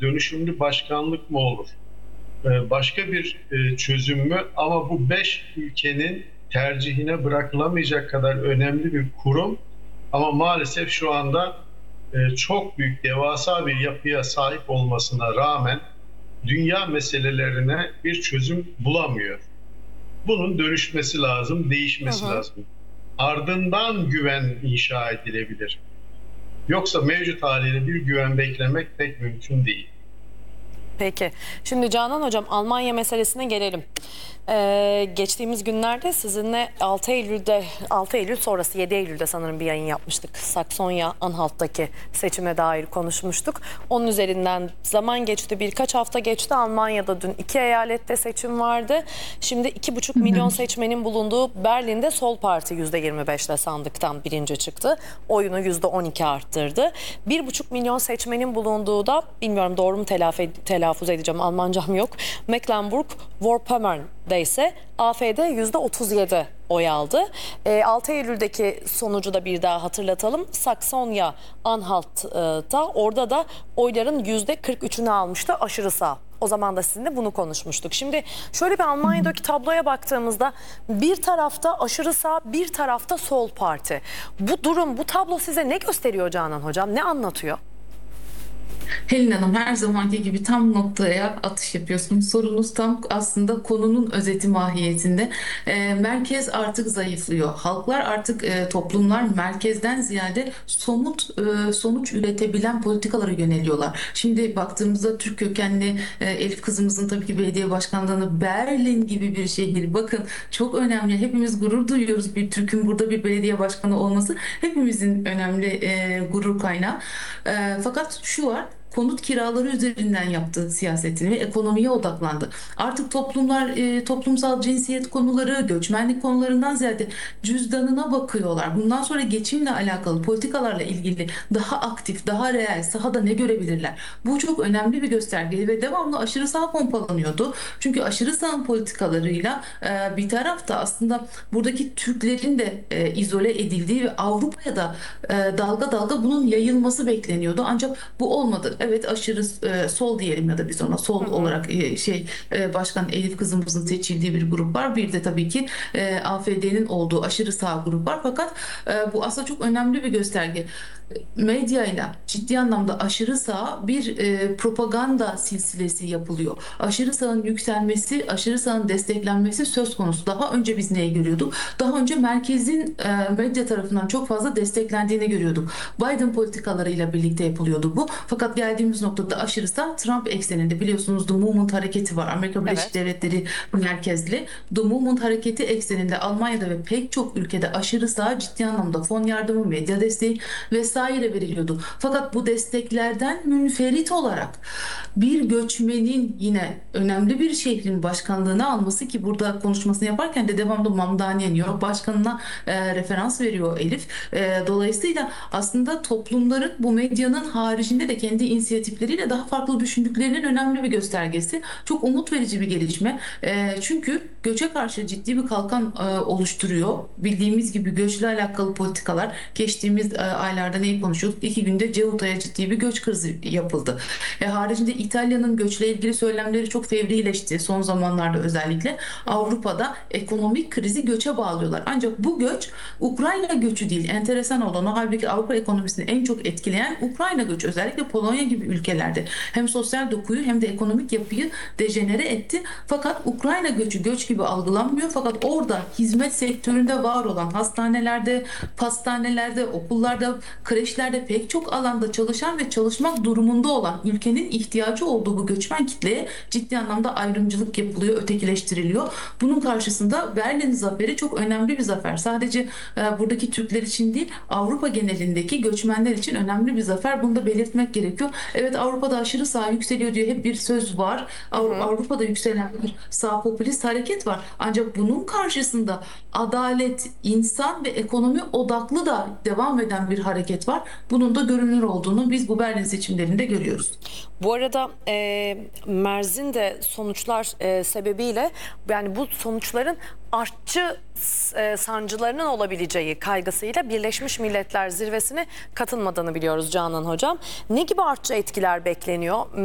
dönüşümlü başkanlık mı olur? Başka bir çözüm mü? Ama bu 5 ülkenin tercihine bırakılamayacak kadar önemli bir kurum. Ama maalesef şu anda çok büyük, devasa bir yapıya sahip olmasına rağmen dünya meselelerine bir çözüm bulamıyor. Bunun dönüşmesi lazım, değişmesi lazım. Ardından güven inşa edilebilir. Yoksa mevcut haliyle bir güven beklemek pek mümkün değil. Peki. Şimdi Canan Hocam, Almanya meselesine gelelim. Geçtiğimiz günlerde sizinle 6 Eylül sonrası 7 Eylül'de sanırım bir yayın yapmıştık. Saksonya-Anhalt'taki seçime dair konuşmuştuk. Onun üzerinden zaman geçti, birkaç hafta geçti. Almanya'da dün 2 eyalette seçim vardı. Şimdi 2,5 milyon seçmenin bulunduğu Berlin'de Sol Parti %25'le sandıktan birinci çıktı. Oyunu %12 arttırdı. 1,5 milyon seçmenin bulunduğu da, bilmiyorum doğru mu telaffuz edeceğim, Almancam yok, Mecklenburg-Vorpommern'de ise AfD %37 oy aldı. 6 Eylül'deki sonucu da bir daha hatırlatalım. Saksonya-Anhalt'ta, orada da oyların %43'ünü almıştı aşırı sağ. O zaman da sizinle bunu konuşmuştuk. Şimdi şöyle bir Almanya'daki tabloya baktığımızda bir tarafta aşırı sağ, bir tarafta sol parti. Bu durum, bu tablo size ne gösteriyor Canan Hocam? Ne anlatıyor? Helin Hanım, her zamanki gibi tam noktaya atış yapıyorsunuz. Sorunuz tam aslında konunun özeti mahiyetinde. Merkez artık zayıflıyor. Halklar artık, toplumlar merkezden ziyade somut sonuç üretebilen politikalara yöneliyorlar. Şimdi baktığımızda Türk kökenli Elif kızımızın tabii ki belediye başkanlığını, Berlin gibi bir şehir. Bakın, çok önemli. Hepimiz gurur duyuyoruz. Bir Türk'ün burada bir belediye başkanı olması hepimizin önemli gurur kaynağı. Fakat şu var: konut kiraları üzerinden yaptığı siyasetini ve ekonomiye odaklandı. Artık toplumlar toplumsal cinsiyet konuları, göçmenlik konularından ziyade cüzdanına bakıyorlar. Bundan sonra geçimle alakalı politikalarla ilgili daha aktif, daha reel, sahada ne görebilirler? Bu çok önemli bir gösterge ve devamlı aşırı sağ pompalanıyordu. Çünkü aşırı sağ politikalarıyla bir tarafta aslında buradaki Türklerin de izole edildiği ve Avrupa'ya da dalga dalga bunun yayılması bekleniyordu. Ancak bu olmadı. Evet, aşırı sol diyelim ya da biz ona sol olarak Başkan Elif kızımızın seçildiği bir grup var. Bir de tabii ki AfD'nin olduğu aşırı sağ grup var. Fakat bu aslında çok önemli bir gösterge. Medyayla ciddi anlamda aşırı sağ bir propaganda silsilesi yapılıyor. Aşırı sağın yükselmesi, aşırı sağın desteklenmesi söz konusu. Daha önce biz neyi görüyorduk? Daha önce merkezin medya tarafından çok fazla desteklendiğini görüyorduk. Biden politikalarıyla birlikte yapılıyordu bu. Fakat geldiğimiz noktada aşırı sağ Trump ekseninde, biliyorsunuz The Movement hareketi var. Amerika Birleşik Devletleri merkezli. The Movement hareketi ekseninde Almanya'da ve pek çok ülkede aşırı sağ ciddi anlamda fon yardımı, medya desteği vesaire veriliyordu. Fakat bu desteklerden münferit olarak bir göçmenin yine önemli bir şehrin başkanlığını alması, ki burada konuşmasını yaparken de devamlı Mamdani New York başkanına referans veriyor Elif. Dolayısıyla aslında toplumların bu medyanın haricinde de kendi inisiyatifleriyle daha farklı düşündüklerinin önemli bir göstergesi. Çok umut verici bir gelişme. Çünkü göçe karşı ciddi bir kalkan oluşturuyor. Bildiğimiz gibi göçle alakalı politikalar, geçtiğimiz aylarda neyi konuşuyorduk? 2 günde Ceuta'ya ciddi bir göç krizi yapıldı. Haricinde İtalya'nın göçle ilgili söylemleri çok fevrileşti son zamanlarda özellikle. Avrupa'da ekonomik krizi göçe bağlıyorlar. Ancak bu göç Ukrayna göçü değil. Enteresan olan o, halbuki Avrupa ekonomisini en çok etkileyen Ukrayna göçü. Özellikle Polonya gibi ülkelerde hem sosyal dokuyu hem de ekonomik yapıyı dejenere etti. Fakat Ukrayna göçü göç gibi algılanmıyor. Fakat orada hizmet sektöründe var olan hastanelerde, pastanelerde, okullarda, kreşlerde, pek çok alanda çalışan ve çalışmak durumunda olan ülkenin ihtiyacı olduğu bu göçmen kitleye ciddi anlamda ayrımcılık yapılıyor, ötekileştiriliyor. Bunun karşısında Berlin zaferi çok önemli bir zafer. Sadece buradaki Türkler için değil, Avrupa genelindeki göçmenler için önemli bir zafer. Bunu da belirtmek gerekiyor. Evet, Avrupa'da aşırı sağ yükseliyor diye hep bir söz var. Avrupa'da yükselen bir sağ popülist hareket var. Ancak bunun karşısında adalet, insan ve ekonomi odaklı da devam eden bir hareket var. Bunun da görünür olduğunu biz bu Berlin seçimlerinde görüyoruz. Bu arada Merz'in de sonuçlar sebebiyle, yani bu sonuçların artçı sancılarının olabileceği kaygısıyla Birleşmiş Milletler Zirvesi'ne katılmadığını biliyoruz Canan Hocam. Ne gibi artçı etkiler bekleniyor?